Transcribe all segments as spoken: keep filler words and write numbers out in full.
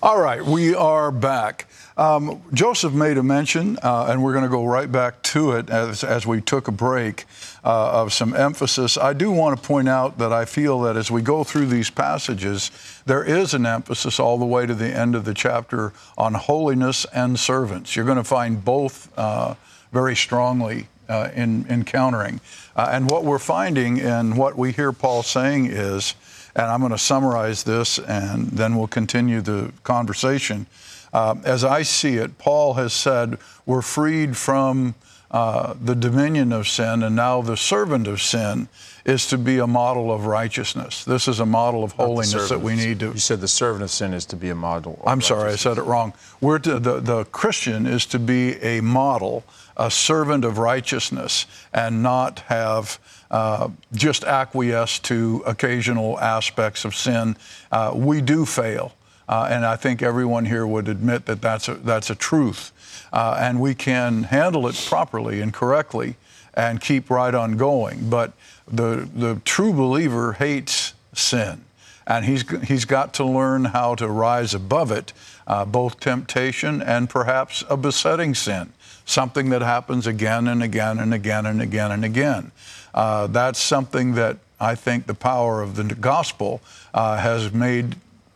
All right, we are back. Um, Joseph made a mention, uh, and we're going to go right back to it as, as we took a break, uh, of some emphasis. I do want to point out that I feel that as we go through these passages, there is an emphasis all the way to the end of the chapter on holiness and servants. You're going to find both uh, very strongly uh, in encountering. Uh, and what we're finding and what we hear Paul saying is, and I'm going to summarize this and then we'll continue the conversation. Uh, as I see it, Paul has said we're freed from uh, the dominion of sin, and now the servant of sin is to be a model of righteousness. This is a model of holiness that we need to... You said the servant of sin is to be a model of I'm sorry, I said it wrong. We're to, the, the Christian is to be a model, a servant of righteousness, and not have uh, just acquiesce to occasional aspects of sin. Uh, we do fail. Uh, and I think everyone here would admit that that's a, that's a truth. Uh, and we can handle it properly and correctly and keep right on going. But the, the true believer hates sin. And he's, he's got to learn how to rise above it, uh, both temptation and perhaps a besetting sin, something that happens again and again and again and again and again. Uh, that's something that I think the power of the gospel uh, has made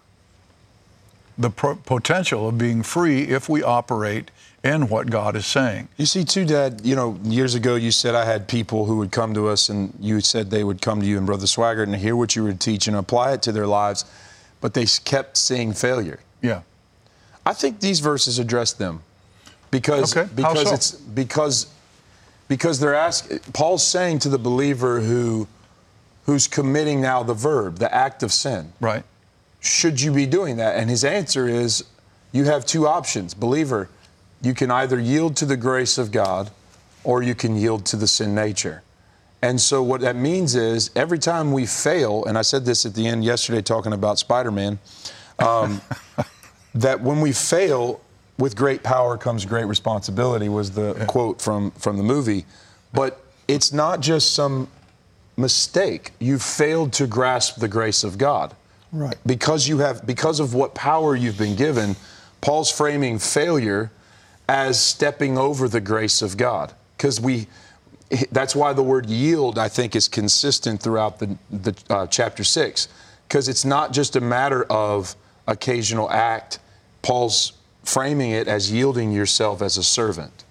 the pro- potential of being free if we operate in what God is saying. You see, too, Dad, you know, years ago you said I had people who would come to us and you said they would come to you and Brother Swaggart and hear what you would teach and apply it to their lives, but they kept seeing failure. Yeah. I think these verses address them because, okay. because How so? it's because, because they're asking, Paul's saying to the believer who, who's committing now the verb, the act of sin. Right. Should you be doing that? And his answer is, you have two options. Believer, you can either yield to the grace of God or you can yield to the sin nature. And so what that means is every time we fail, and I said this at the end yesterday talking about Spider-Man, um, that when we fail, with great power comes great responsibility was the yeah. quote from, from the movie. But it's not just some mistake. You failed to grasp the grace of God. Right. Because you have, because of what power you've been given, Paul's framing failure as stepping over the grace of God. Because we, that's why the word yield, I think, is consistent throughout the, the uh, chapter six. Because it's not just a matter of occasional act. Paul's framing it as yielding yourself as a servant.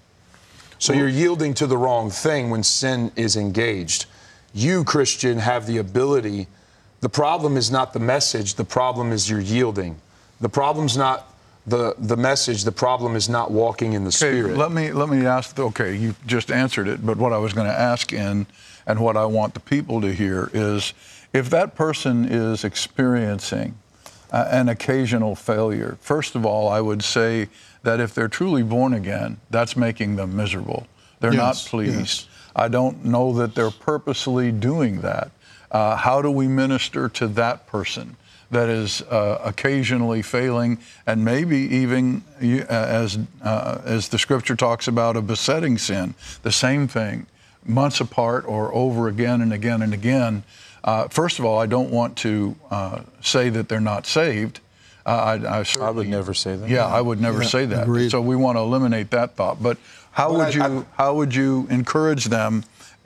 So you're yielding to the wrong thing when sin is engaged. You, Christian, have the ability. The problem is not the message, the problem is your yielding. The problem's not the, the message, the problem is not walking in the okay, Spirit. Let me, let me ask, okay, you just answered it, but what I was going to ask in, and what I want the people to hear is, if that person is experiencing uh, an occasional failure, first of all, I would say that if they're truly born again, that's making them miserable. They're yes, not pleased. Yes. I don't know that they're purposely doing that. Uh, how do we minister to that person that is uh, occasionally failing, and maybe even uh, as uh, as the Scripture talks about a besetting sin, the same thing, months apart or over again and again and again. Uh, first of all, I don't want to uh, say that they're not saved. Uh, I, I, I would never say that. Yeah, I would never yeah, say that. agreed. So we want to eliminate that thought. But how Well, would I, you I, how would you encourage them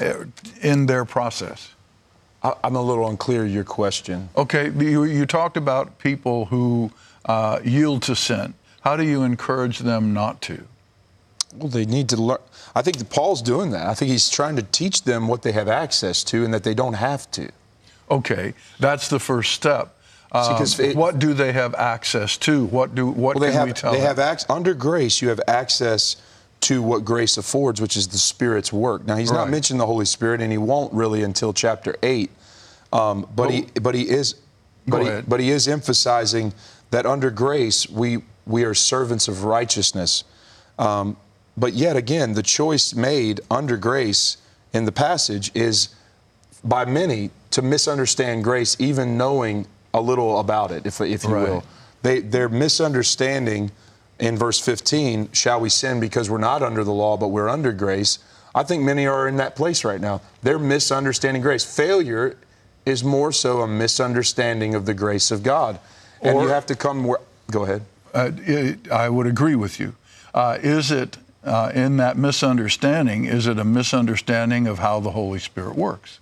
in their process? I'm a little unclear your question. Okay, you, you talked about people who uh, yield to sin. How do you encourage them not to? Well, they need to learn. I think that Paul's doing that. I think he's trying to teach them what they have access to and that they don't have to. Okay, that's the first step. Um, See, it, what do they have access to? What do what well, they can have, we tell they them? have ac- under grace, you have access to what grace affords, which is the Spirit's work. Now, he's Right. not mentioned the Holy Spirit, and he won't really until chapter eight. Um, but Well, he, but he is, but he, but he is emphasizing that under grace we we are servants of righteousness. Um, but yet again, the choice made under grace in the passage is by many to misunderstand grace, even knowing a little about it, if if you Right. will. They they're misunderstanding in verse fifteen. Shall we sin because we're not under the law, but we're under grace? I think many are in that place right now. They're misunderstanding grace. Failure is more so a misunderstanding of the grace of God. And Or- you have to come where, go ahead. uh, it, I would agree with you. Uh, is it uh, in that misunderstanding? Is it a misunderstanding of how the Holy Spirit works?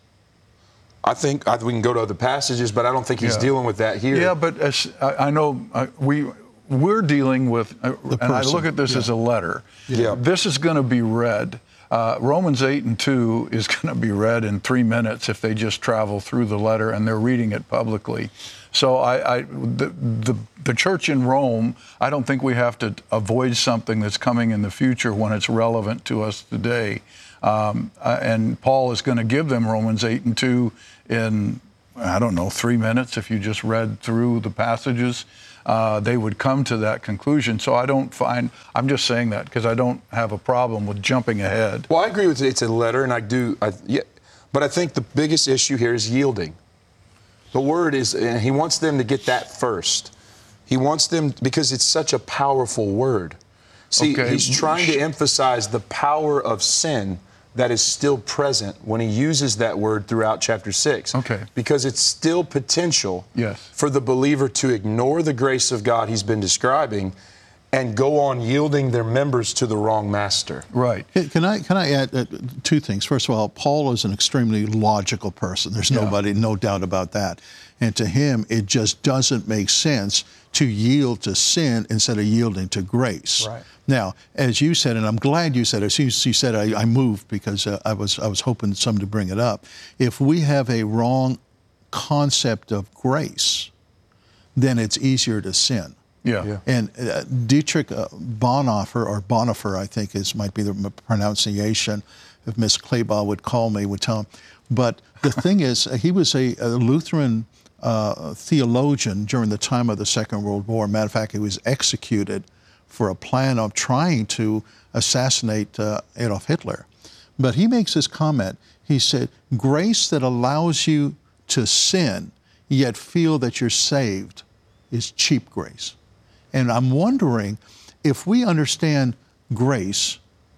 I think I, we can go to other passages, but I don't think he's Yeah. dealing with that here. Yeah, but as, I, I know uh, we we're dealing with, uh, and I person, look at this yeah. as a letter. Yeah. This is going to be read. Uh, Romans eight and two is going to be read in three minutes if they just travel through the letter and they're reading it publicly. So I, I the, the the church in Rome, I don't think we have to avoid something that's coming in the future when it's relevant to us today. Um, uh, and Paul is going to give them Romans eight and two in, I don't know, three minutes. If you just read through the passages, uh, they would come to that conclusion. So I don't find, I'm just saying that because I don't have a problem with jumping ahead. Well, I agree with it. It's a letter, and I do, I, yeah, but I think the biggest issue here is yielding. The word is, and he wants them to get that first. He wants them, because it's such a powerful word. See, Okay. he's trying to emphasize the power of sin that is still present when he uses that word throughout chapter six. Okay. Because it's still potential Yes. for the believer to ignore the grace of God he's been describing and go on yielding their members to the wrong master. Right. Can can I can I add uh, two things? First of all, Paul is an extremely logical person. There's Yeah. nobody, no doubt about that. And to him, it just doesn't make sense to yield to sin instead of yielding to grace. Right. Now, as you said, and I'm glad you said it. As soon as you said, I, I moved because uh, I was I was hoping somebody to bring it up. If we have a wrong concept of grace, then it's easier to sin. Yeah. Yeah. And uh, Dietrich uh, Bonhoeffer, or Bonhoeffer, I think is might be the pronunciation, if Miss Claybaugh would call me, would tell him. But the thing is, uh, he was a, a Lutheran uh, theologian during the time of the Second World War. Matter of fact, he was executed for a plan of trying to assassinate uh, Adolf Hitler. But he makes this comment. He said, grace that allows you to sin, yet feel that you're saved, is cheap grace. And I'm wondering if we understand grace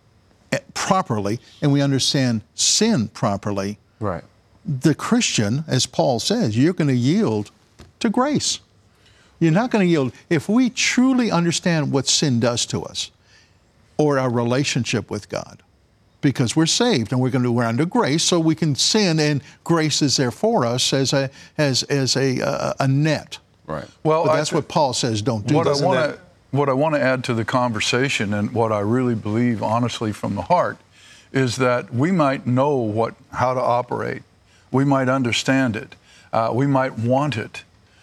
properly and we understand sin properly, Right. the Christian, as Paul says, you're going to yield to grace. You're not going to yield. If we truly understand what sin does to us or our relationship with God, because we're saved and we're going to we're under grace, so we can sin, and grace is there for us as a as as a a, a net. Right. Well, But I that's thi- what Paul says. Don't do What I that. want that- to what I want to add to the conversation, and what I really believe, honestly, from the heart, is that we might know what how to operate, we might understand it, uh, we might want it,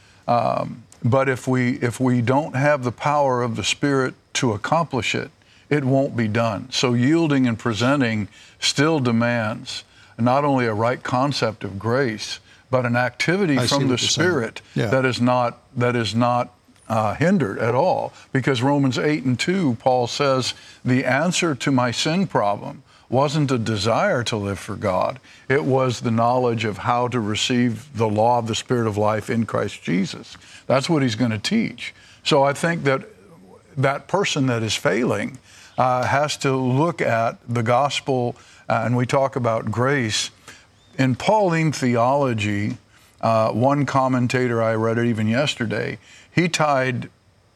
um, but if we if we don't have the power of the Spirit to accomplish it, it won't be done. So yielding and presenting still demands not only a right concept of grace, but an activity I see from the what you're saying. Spirit Yeah. that is not that is not uh, hindered at all. Because Romans eight and two, Paul says, the answer to my sin problem wasn't a desire to live for God. It was the knowledge of how to receive the law of the Spirit of life in Christ Jesus. That's what he's going to teach. So I think that that person that is failing uh, has to look at the gospel, uh, and we talk about grace. In Pauline theology, uh, one commentator, I read it even yesterday, he tied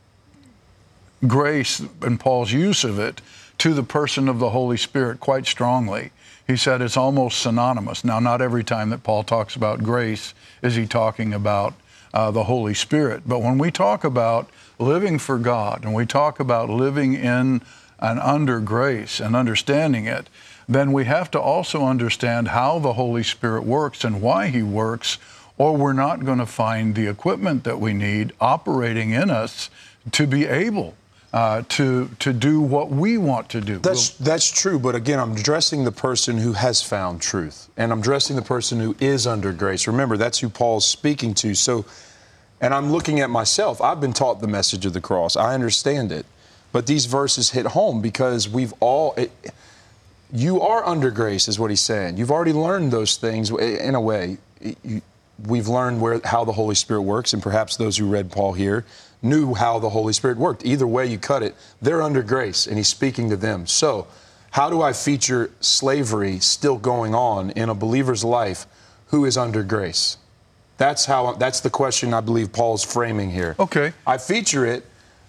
grace and Paul's use of it to the person of the Holy Spirit quite strongly. He said it's almost synonymous. Now, not every time that Paul talks about grace is he talking about uh, the Holy Spirit. But when we talk about living for God, and we talk about living in and under grace and understanding it, then we have to also understand how the Holy Spirit works and why he works, or we're not going to find the equipment that we need operating in us to be able uh, to to do what we want to do. That's that's true, but again, I'm addressing the person who has found truth, and I'm addressing the person who is under grace. Remember, that's who Paul's speaking to. So, and I'm looking at myself. I've been taught the message of the cross. I understand it, but these verses hit home because we've all. It, you are under grace, is what he's saying. You've already learned those things in a way. You, we've learned where how the Holy Spirit works, and perhaps those who read Paul here knew how the Holy Spirit worked. Either way you cut it, they're under grace, and he's speaking to them. So how do I feature slavery still going on in a believer's life who is under grace? That's how. That's the question I believe Paul's framing here. Okay. I feature it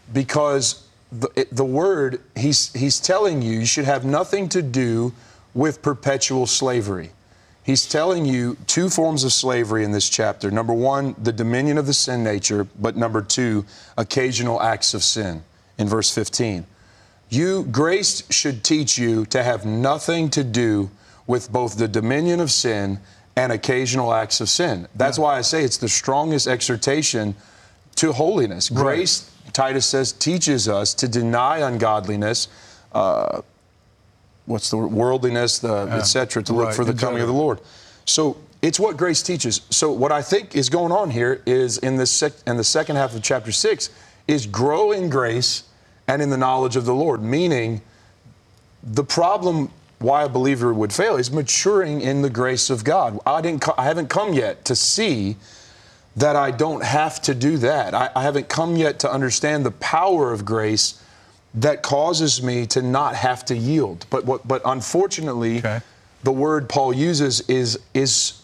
because the, it, the word, he's, he's telling you, you should have nothing to do with perpetual slavery. He's telling you two forms of slavery in this chapter. Number one, the dominion of the sin nature, but number two, occasional acts of sin in verse fifteen. You, grace should teach you to have nothing to do with both the dominion of sin and occasional acts of sin. That's yeah. why I say it's the strongest exhortation to holiness. Right. Grace, Titus says, teaches us to deny ungodliness, uh, what's the word? Worldliness, the yeah. et cetera, to look right. for the exactly. coming of the Lord. So it's what grace teaches. So what I think is going on here is in the, sec in the second half of chapter six is grow in grace and in the knowledge of the Lord, meaning the problem why a believer would fail is maturing in the grace of God. I didn't. I haven't come yet to see that I don't have to do that. I, I haven't come yet to understand the power of grace that causes me to not have to yield. But what? But unfortunately, okay. the word Paul uses is is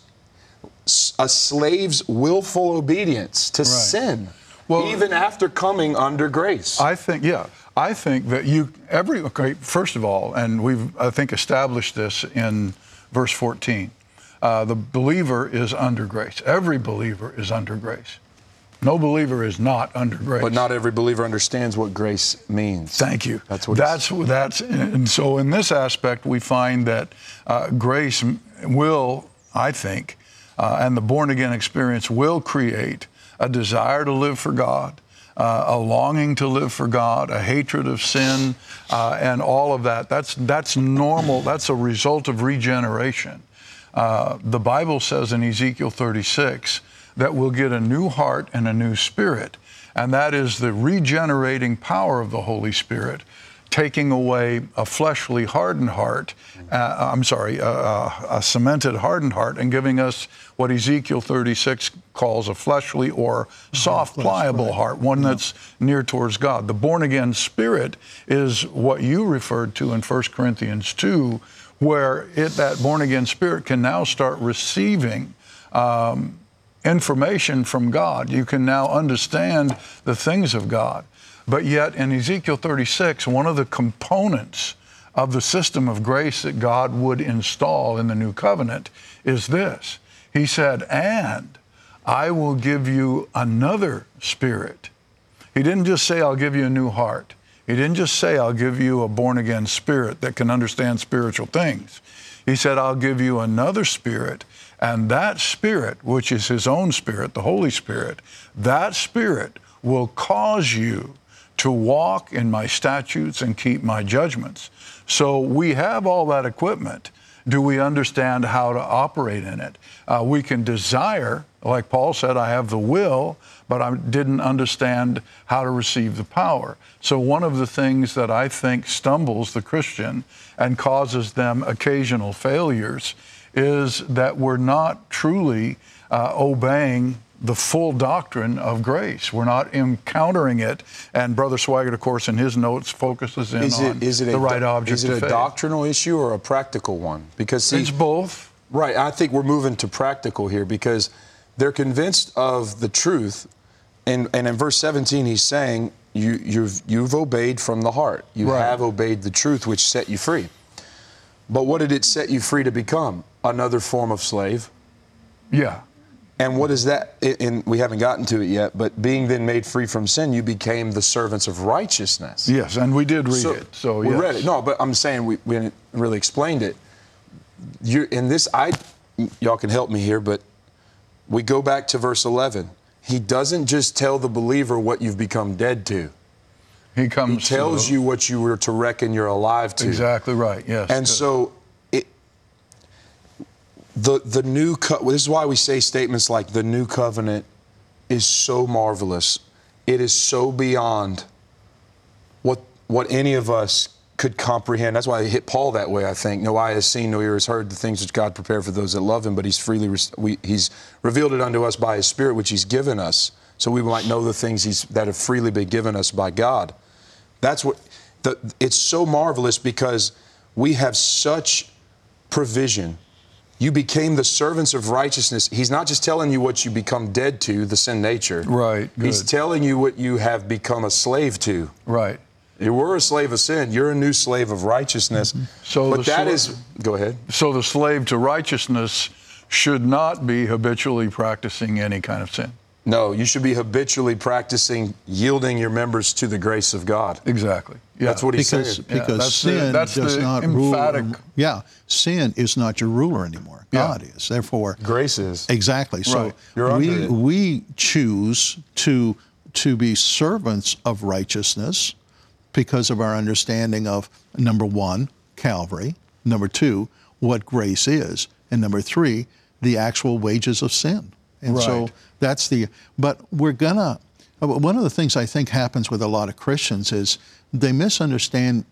a slave's willful obedience to right. sin, well, even after coming under grace. I think, yeah. I think that you, every, okay, first of all, and we've, I think, established this in verse fourteen, uh, the believer is under grace. Every believer is under grace. No believer is not under grace. But not every believer understands what grace means. Thank you. That's what that's, that's, and so in this aspect, we find that uh, grace will, I think, uh, and the born-again experience will create a desire to live for God, Uh, a longing to live for God, a hatred of sin, uh, and all of that. That's, that's normal. That's a result of regeneration. Uh, the Bible says in Ezekiel thirty-six that we'll get a new heart and a new spirit, and that is the regenerating power of the Holy Spirit, taking away a fleshly hardened heart, uh, I'm sorry, uh, a cemented hardened heart, and giving us what Ezekiel thirty-six calls a fleshly or soft, pliable heart, one that's near towards God. The born-again spirit is what you referred to in First Corinthians two, where it, that born-again spirit can now start receiving um, information from God. You can now understand the things of God. But yet in Ezekiel thirty-six, one of the components of the system of grace that God would install in the new covenant is this. He said, and I will give you another spirit. He didn't just say, I'll give you a new heart. He didn't just say, I'll give you a born-again spirit that can understand spiritual things. He said, I'll give you another spirit, and that spirit, which is his own spirit, the Holy Spirit, that spirit will cause you to walk in my statutes and keep my judgments. So we have all that equipment. Do we understand how to operate in it? Uh, we can desire, like Paul said, I have the will, but I didn't understand how to receive the power. So one of the things that I think stumbles the Christian and causes them occasional failures is that we're not truly uh, obeying the full doctrine of grace. We're not encountering it. And Brother Swaggart, of course, in his notes focuses in is it, on is it the a, right object Is it of a faith. doctrinal issue or a practical one? Because see, it's both. Right. I think we're moving to practical here because they're convinced of the truth. And, and in verse seventeen, he's saying, you, you've, you've obeyed from the heart. You right. have obeyed the truth, which set you free. But what did it set you free to become? Another form of slave? Yeah. And what is that? And we haven't gotten to it yet, but being then made free from sin, you became the servants of righteousness. Yes, and we did read so it. So we yes. read it. No, but I'm saying we, we haven't really explained it. You in this, I y'all can help me here, but we go back to verse eleven. He doesn't just tell the believer what you've become dead to. He comes. He tells to, you what you were to reckon you're alive to. Exactly right. Yes. And so. The, the new co- this is why we say statements like the new covenant is so marvelous. It is so beyond what what any of us could comprehend. That's why I hit Paul that way, I think. No eye has seen, no ear has heard the things which God prepared for those that love him, but he's freely re- we, he's revealed it unto us by his Spirit, which he's given us, so we might know the things he's, that have freely been given us by God. That's what the, it's so marvelous because we have such provision You became the servants of righteousness. He's not just telling you what you become dead to, the sin nature. Right, He's good. telling you what you have become a slave to. Right. You were a slave of sin. You're a new slave of righteousness. So but the that sla- is, go ahead. So the slave to righteousness should not be habitually practicing any kind of sin. No, you should be habitually practicing yielding your members to the grace of God. Exactly. Yeah. That's what he's Because, saying. Yeah, because that's the- sin that's does the not emphatic- rule. Yeah, sin is not your ruler anymore. Yeah. God is. Therefore, Grace is. exactly. So Right. You're under we it. we choose to to be servants of righteousness because of our understanding of number one, Calvary. Number two, what grace is, and number three, the actual wages of sin. And so Right. that's the. But we're gonna. One of the things I think happens with a lot of Christians is they misunderstand